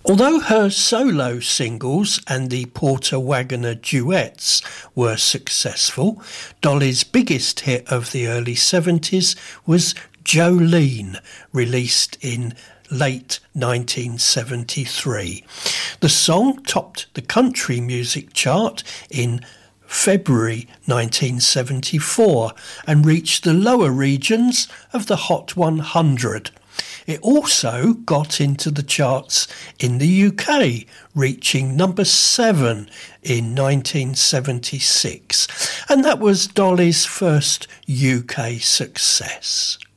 Although her solo singles and the Porter Wagoner duets were successful, Dolly's biggest hit of the early 70s was Jolene, released in late 1973. The song topped the country music chart in February 1974 and reached the lower regions of the Hot 100. It also got into the charts in the UK, reaching number 7 in 1976, and that was Dolly's first UK success.